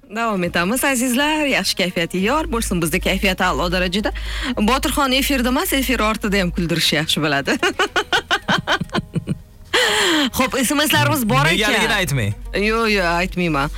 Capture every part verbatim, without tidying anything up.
Davom etamiz azizlar. Yaxshi kayfiyati yor bo'lsin. Bizda kayfiyat a'lo darajada. Botirxon efirda emas, efir ortida ham kuldirish yaxshi bo'ladi. Xo'p, S M Slarimiz bor ekan. Negaligini aytmang. Yo'q, yo'q, aytmayman.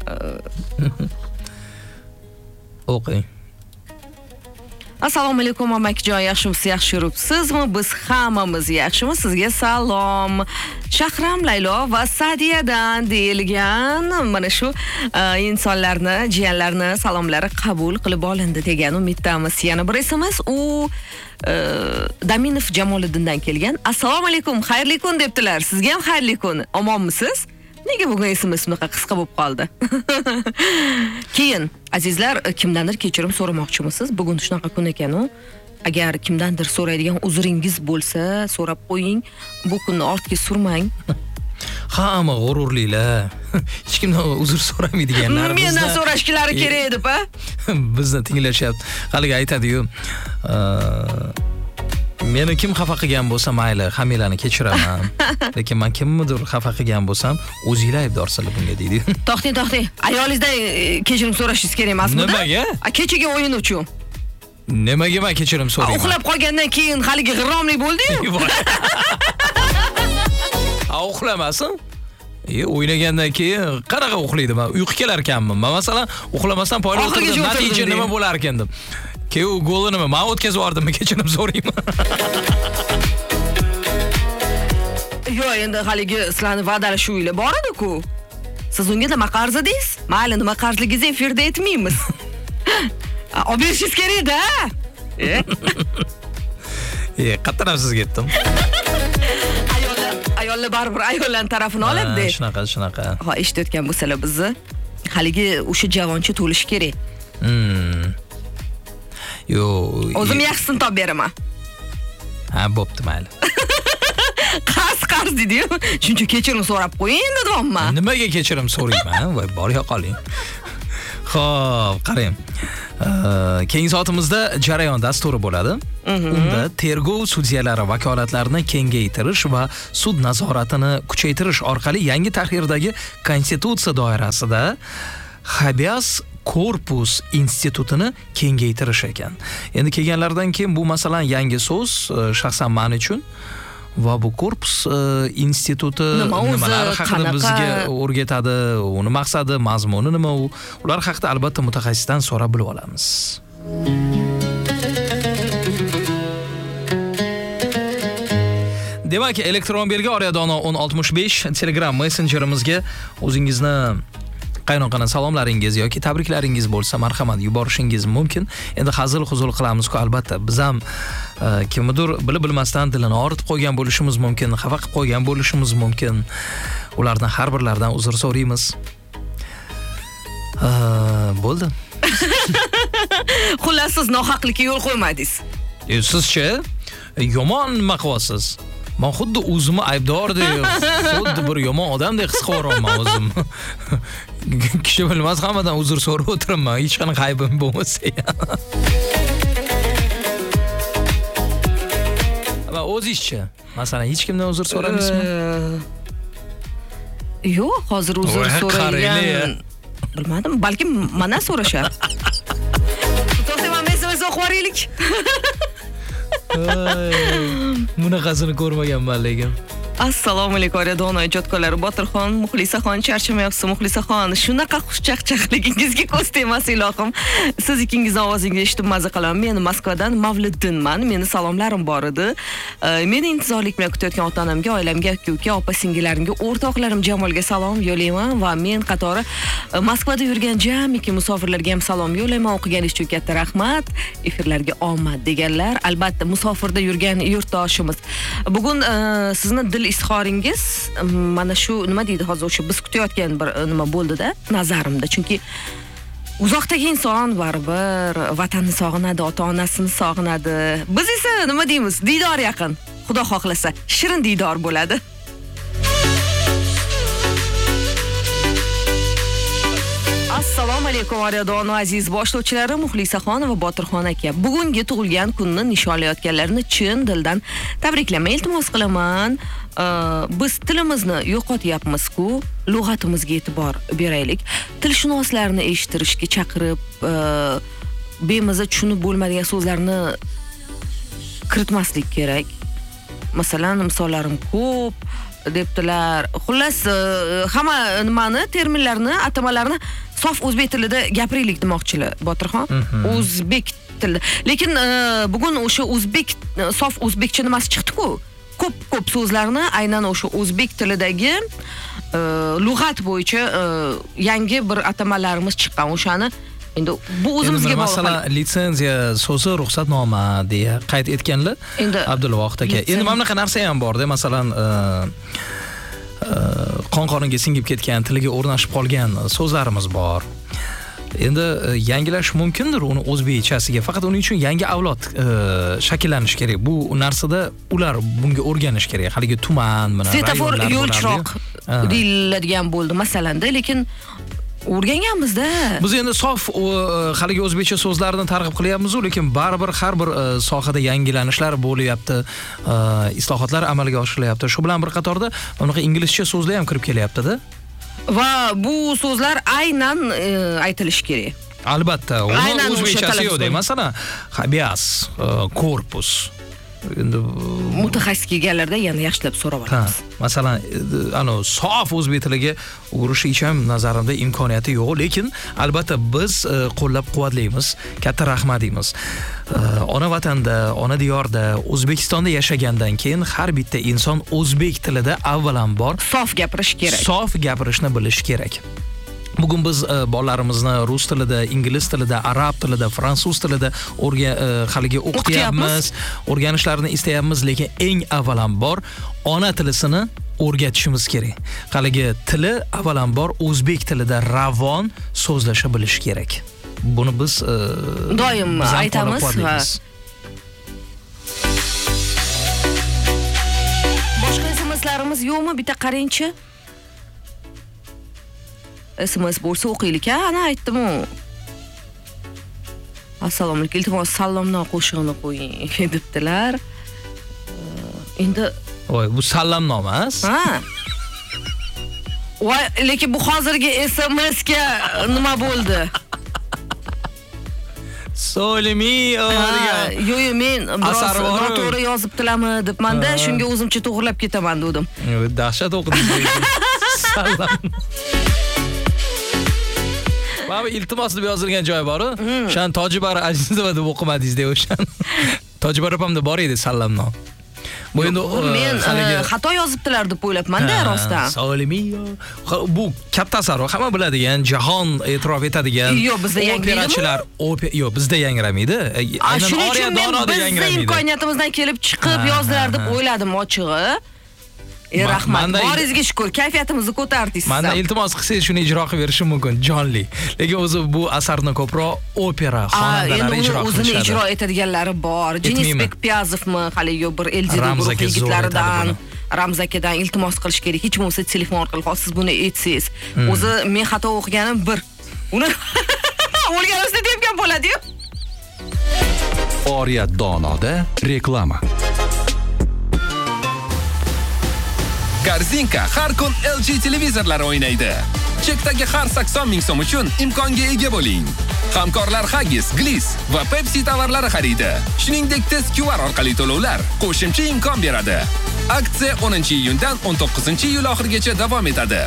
O'qing. Assalomu alaykum amakijon, yaxshimisiz, yaxshi yuribsizmi? Biz hammamiz yaxshimiz. Sizga salom. Shahram Laylo va Sadiyadan deyilgan mana shu insonlarni, jiyanlarni salomlari qabul qilib olindi degan umiddamiz. Yana bir esimiz u Daminov Jamoliddindan kelgan. Assalomu alaykum, xayrli kun debdilar. Sizga ham xayrli kun. Omonmisiz? Nega bugun esimiz bunaqa qisqa bo'lib qoldi? Keyin azizlar, kimdandir kechirim so'ramoqchimisiz? Bugun shunaqa kun ekan-u. Agar kimdandir so'raydigan uzringiz bo'lsa, so'rab qo'ying. Bu kunni ortga surmang. Hamma g'ururlilar. Hech kimdan uzr so'ramaydiganlar bizdan. Mendan so'rashkilari kerak edi-pa. Bizni tinglashyapti. Haliga aytadi-yu, meni kim xafa qilgan bo'lsa mayli, hammalarni kechiraman. Lekin men kimnidir xafa qilgan bo'lsam, o'zingizlar aybdorsizlar bunga deydi. To'xting, to'xting. Ayolingizdan kechirim so'rashingiz kerak emasmi? Nimaga? Kechaga o'yin uchun. Nimaga men kechirim so'rayman? Uxlab qolgandan keyin haligi g'irromlik bo'ldi-yu. Ha, uxlamasin. E, o'ynagandan keyin qanaqa uxlaydi? Men uyqu kelar ekanman. Men masalan, uxlamasdan poyda o'tirdim, natija nima bo'lar ekan deb. Keyin u golni nima? Men o'tkazib yubordimmi, kechirim so'rayman. Yo'q, endi haligi sizlarni va'dalashuvinglar bor edi-ku. Siz unga nima qarz edingiz? Mayli, nima qarzligingizni efirda aytmaymiz. Olib berishingiz kerak-da. E, qattiq sizga aytdim. Ayollar, ayollar baribir ayollarning tarafini oladi-da. Shunaqa, shunaqa. Ha, eshitayotgan bo'lsalar bizni haligi o'sha javonchi to'lish kerak. Hmm. Yo, o'zim yaxshisini topib beraman. Ha, bo'pti, mayli. Qarz qarz dedi-yu. Shuncha kechirim so'rab qo'ying endi domma. Nimaga kechirim so'rayman? Voy, bor yo qoling. Xo'p, qarang. Keyingi soatimizda jarayon dasturi bo'ladi. Unda tergov sudyalari vakolatlarini kengaytirish va sud nazoratini kuchaytirish orqali yangi tahrirdagi konstitutsiya doirasida habeas korpus institutini kengaytirish ekan. Endi kelganlardan keyin bu masalan yangi so'z shaxsan men uchun va bu korpus instituti nimalar haqida bizga o'rgatadi, uni maqsadi, mazmuni nima u? Ular haqida albatta mutaxassisdan so'rab bilib olamiz. Demak, elektron belgi Oryadona o'n oltmish besh Telegram messenjerimizga o'zingizni qaynoqadan salomlaringiz yoki tabriklaringiz bo'lsa marhamat yuborishingiz mumkin. Endi hazil huzul qilamiz-ku albatta. Biz ham kimnidir bilib bilmasdan dilini og'ritib qo'ygan bo'lishimiz mumkin, xafa qilib qo'ygan bo'lishimiz mumkin. Ulardan har birlaridan uzr so'raymiz. Bo'ldi. Xullas siz nohaqlikka yo'l qo'ymadingiz. E, sizchi yomon nima qilyapsiz? Men xuddi o'zimni aybdordek, xuddi bir yomon odamdek his qilaman o'zim. Kishi bilmas, hammadan uzr so'rab o'tiraman, hech qanaqa aybim bo'lmasa ham. Va o'zingizchi, masalan, hech kimdan uzr so'ramaysizmi? Yo'q, hozir uzr so'ragan. Bilmadim, balki mana so'rashar. To'xtang, men mesaj o'qib yuboraylik. Bunaqasini ko'rmaganman lekin. Assalomu alaykum Oryadona ijodkorlari. Botirxon, Muxlisaxon charchamayapsiz. Muxlisaxon, shunaqa xushchaqchaqligingizga ko'z temas ilohim. Siz ikkingiz ovozingizni eshitib maza qilaman. Men Moskvadan Mavliddinman. Meni salomlarim bor edi. Meni intizorlik bilan kutayotgan ota-onamga, oilamga, aka-uka, opa-singillarimga, o'rtoqlarim Jamolga salom yo'layman va men qatori Moskvada yurgan jamiki musofirlarga ham salom yo'layman. O'qiganingiz uchun katta rahmat. Efirlarga omad deganlar. Albatta musofirda yurgan yurtdoshimiz. Bugun sizni dil izhoringiz mana shu nima deydi hozir o'sha biz kutayotgan bir nima bo'ldi-da nazarimda. Chunki uzoqdagi inson baribir vatanni sog'inadi, ota-onasini sog'inadi. Biz esa nima deymiz? Diydor yaqin. Xudo xohlasa, shirin diydor bo'ladi. Assalomu alaykum Oryadon aziz boshlovchilari Muxlisaxon va Botirxon aka. Bugungi tug'ilgan kunni nishonlayotganlarni chin dildan tabriklaman. Iltimos qilaman, biz tilimizni yo'qotyapmiz-ku, lug'atimizga e'tibor beraylik. Tilshunoslarni eshittirishga chaqirib, bemaza tushunib bo'lmaydigan so'zlarni kiritmaslik kerak. Masalan, misollarim ko'p debdilar. Xullas, hamma nimani, terminlarni, atamalarni sof o'zbek tilida gapiraylik demoqchilar, Botirxon. O'zbek tilida. Lekin bugun o'sha o'zbek sof o'zbekcha nimasi chiqdi-ku? Ko'p-ko'p so'zlarni aynan o'sha o'zbek tilidagi lug'at bo'yicha yangi bir atamalarimiz chiqqan. O'shani endi bu o'zimizga bog'liq. Masalan, litsenziya so'zi ruxsatnoma deya qayd etganlar Abdulvohid aka. Endi mana bunaqa narsa ham bor-da, masalan, qon-qoringa singib ketgan, tiliga o'rnashib qolgan so'zlarimiz bor. Endi yangilash mumkindir uni o'zbekchasiga, faqat uning uchun yangi avlod shakllanish kerak. Bu narsada ular bunga o'rganish kerak. Haligi tuman, mana svetofor, yo'l chiroq deyiladigan bo'ldi masalanda, lekin o'rganganmizda. Biz endi sof haligi o'zbekcha so'zlarni targ'ib qilyapmiz-ku, lekin baribir har bir sohada yangilanishlar bo'lyapti, islohotlar amalga oshirilyapti. Shu bilan bir qatorda bunaqa inglizcha so'zlar ham kirib kelyapti-da. Va bu so'zlar aynan aytilishi kerak. Albatta, uni o'zbekchasi yo'q. Masalan, habeas, korpus. Endi mutaxassis kelganlarda yana yaxshilab so'rab olamiz. Masalan, ana sof o'zbek tiliga o'girish ham nazarimda imkoniyati yo'q, lekin albatta biz qo'llab-quvvatlaymiz, katta rahmat deymiz. Ona vatanda, ona diyorda, O'zbekistonda yashagandan keyin har bitta inson o'zbek tilida avvalambor sof gapirish kerak. Sof gapirishni bilish kerak. Bugun biz bolalarimizni rus tilida, ingliz tilida, arab tilida, fransuz tilida haligi o'qityapmiz, o'rganishlarini istayapmiz, lekin eng avvalambor ona tilisini o'rgatishimiz kerak. Haligi tili avvalambor o'zbek tilida ravon so'zlasha bilish kerak. Buni biz doim aytamiz va boshqa smslarimiz yo'qmi? Bitta qarangchi. S M S bo'lsa o'qiylik, ha, ana aytdim-ku. Assalomu alaykum, iltimos salomno qo'shig'ini qo'ying debdilar. Endi voy, bu salomnoma emas? Ha. Voy, lekin bu hozirgi S M S ga nima bo'ldi? Solimi degan. Yo'q, men biroz noto'g'ri yozibdilarmi debmanda, shunga o'zimcha to'g'rilab ketaman dedim. Dahshat o'qidingiz. Salom. Mana iltimos deb yozilgan joy bor-ku. O'shan Tojibari Azizova deb o'qimadingiz deb o'shan. Tojibari hamda bor edi salomno. Bu endi men xato yozibdilar deb o'ylabman-da rostdan. Solimiyo. Bu katta tasarruf, hamma biladigan, jahon e'tirof etadigan. Yo'q, bizda operachilar, yo'q, bizda yangramaydi. Aynan Oriya donoda yangramaydi. Biz imkoniyatimizdan kelib chiqib yozdilar deb o'yladim ochig'i. E, rahmat. Boringizga shukr, kayfiyatimizni ko'tardingiz. Mana iltimos qilsangiz shuni ijro qilib berishim mumkin, jonli. Lekin o'zi bu asarni ko'proq opera xonandalari ijro qilishadi. O'zini ijro etadiganlari bor. Denisbek Piyazovmi, haligi bir Eldor guruh yigitlaridan, Ramzakadan iltimos qilish kerak. Hech bo'lmasa telefon orqali siz buni aytsangiz. O'zi men xato o'qiganim bir. Uni o'rganishni debgan bo'ladi-yu. Oriya donoda reklama. Korzinka har kun L G televizorlari o'ynaydi. Chekdagi har sakson ming so'm uchun imkonga ega bo'ling. Hamkorlar Haggis, Gliss va Pepsi tovarlari xaridi. Shuningdek, tez Q R orqali to'lovlar qo'shimcha imkon beradi. Aksiya o'ninchi iyundan o'n to'qqizinchi iyul oxirigacha davom etadi.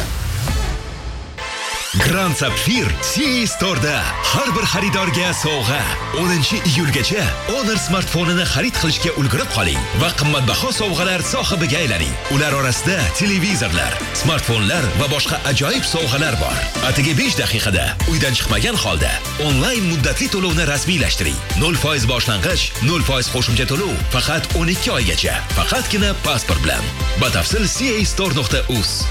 Grand Sapphire C A Store'da har bir xaridorga sovg'a. o'ninchi iyulgacha Honor smartfonini xarid qilishga ulgurib qoling va qimmatbaho sovg'alar sohibiga aylaning. Ular orasida televizorlar, smartfonlar va boshqa ajoyib sovg'alar bor. Atigi besh daqiqada uydan chiqmagan holda onlayn muddatli to'lovni rasmiylashtiring. nol foiz boshlang'ich, nol foiz qo'shimcha to'lov faqat o'n ikki oygacha. Faqatgina pasport bilan. Batafsil c a store nuqta u s.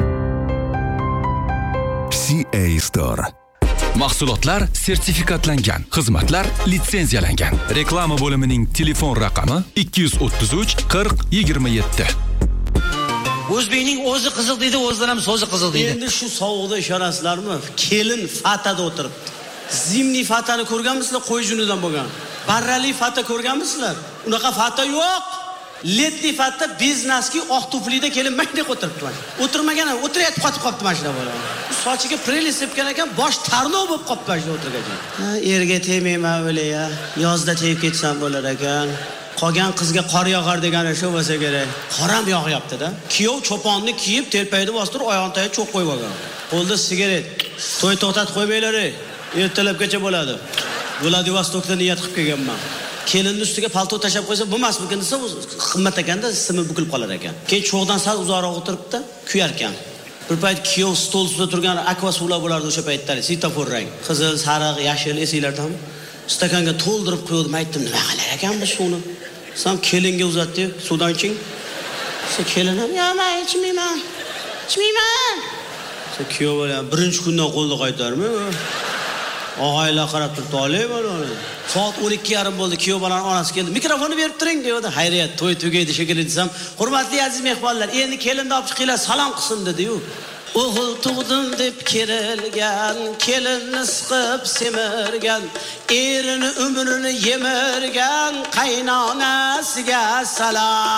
C A Store. Mahsulotlar sertifikatlangan, xizmatlar litsenziyalangan. Reklama bo'limining telefon raqami ikki yuz o'ttiz uch qirq yigirma yetti. O'zbekning o'zi qiziq deydi, o'zidan ham so'zi qiziq deydi. Endi shu sovuqda ishonasizlarmi? Kelin fatada o'tiribdi. Zimni fatani ko'rganmisizlar? Qo'y junidan bo'lgan. Barrali fata ko'rganmisizlar? Unaqa fata yo'q. Letli fatda bizneski oq tuflida kelin mayda o'tiribdi. O'tirmagan, o'tirayotib qotib qopti mashina bola. Sochiga preli sepgan ekan, bosh tarnov bo'lib qopti mashina o'tirgan. Ha, erga tegmayman o'le ya. Yozda tegib ketsam bo'lar ekan. Qolgan qizga qor yog'ar degani shu bo'lsa kerak. Qor ham yog'yapti-da. Kiyov choponni kiyib, telpayni bostirib, oyog'ini tagiga cho'q qo'yib olgan. Qo'lda sigaret. To'y to'xtatib qo'ymaylar, ertalabgacha bo'ladi. Vladivostokda niyat qilib kelganman. Kelinning ustiga palto tashab qo'ysa, bo'lmasmikin desa, qimmat ekanda, simi bukilib qolar ekan. Keyin cho'g'dan sal uzoqroq o'tiribdi, kuyar ekan. Bir payt kiyov stol ustida turgan akva suvlar bo'lardi o'sha paytda, svetofor rang. Qizil, sariq, yashil esinglardanmi? Stakanga to'ldirib qo'ydim, aytdim, nima qilar ekan bu suvni? Sam kelinga uzatdi, suvdan iching. Sen kelinim, "Yo'q, men ichmayman. Ichmayman." Sen kuyov bilan birinchi kundan qo'lni qaytarmi? Og'aylar qarab turibdi, olay bo'ladi. Soat o'n ikki yarim bo'ldi, kuyov bilan onasi keldi. Mikrofonni berib turing dedi. Hayriyat, to'y tugaydi shekilli desam, "Hurmatli aziz mehmonlar, endi kelinni olib chiqinglar, salom qilsin" dedi-yu. O'g'il tug'dim deb kerilgan, kelinni siqib semirgan, erini umrini yemirgan qaynonasiga salom.